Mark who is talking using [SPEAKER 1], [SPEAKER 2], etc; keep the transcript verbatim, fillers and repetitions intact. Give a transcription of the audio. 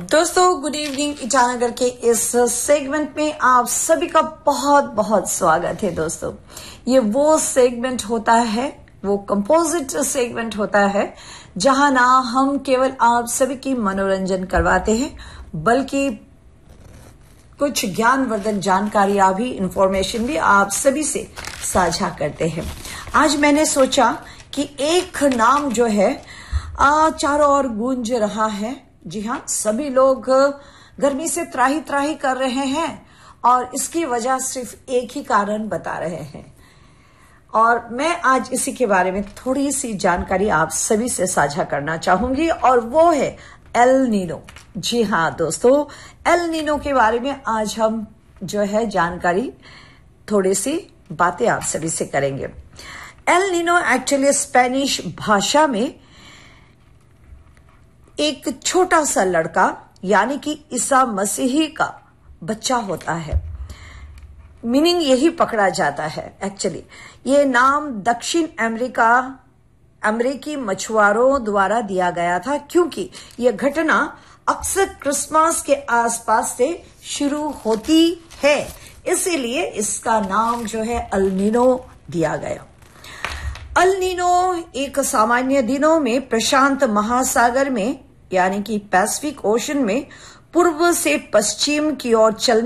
[SPEAKER 1] दोस्तों good evening. Itanagar के इस सेगमेंट में आप सभी का बहुत बहुत स्वागत है। दोस्तों ये वो सेगमेंट होता है, वो कंपोजिट सेगमेंट होता है जहां ना हम केवल आप सभी की मनोरंजन करवाते हैं बल्कि कुछ ज्ञानवर्धक जानकारियां भी, इंफॉर्मेशन भी आप सभी से साझा करते हैं। आज मैंने सोचा कि एक नाम जो है चारों ओर गूंज रहा है। जी हाँ, सभी लोग गर्मी से त्राही त्राही कर रहे हैं और इसकी वजह सिर्फ एक ही कारण बता रहे हैं और मैं आज इसी के बारे में थोड़ी सी जानकारी आप सभी से साझा करना चाहूंगी और वो है एल नीनो। जी हाँ दोस्तों, एल नीनो के बारे में आज हम जो है जानकारी थोड़ी सी बातें आप सभी से करेंगे। एल नीनो एक्चुअली स्पेनिश भाषा में एक छोटा सा लड़का यानी कि ईसा मसीही का बच्चा होता है, मीनिंग यही पकड़ा जाता है। एक्चुअली ये नाम दक्षिण अमेरिका अमेरिकी मछुआरों द्वारा दिया गया था क्योंकि यह घटना अक्सर क्रिसमस के आसपास से शुरू होती है, इसीलिए इसका नाम जो है एल नीनो दिया गया। एल नीनो एक सामान्य दिनों में प्रशांत महासागर में यानी कि पैसिफिक ओशन में पूर्व से पश्चिम की ओर चलने